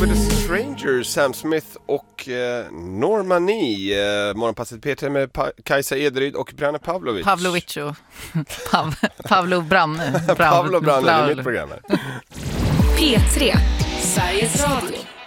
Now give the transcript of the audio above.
with a Stranger, Sam Smith och Normani. Morgonpasset P3 med Kajsa Ederyd och Branne Pavlovic. Pavlo Branne. Pavlo Branne, det är mitt program här. P3, Sveriges Radio.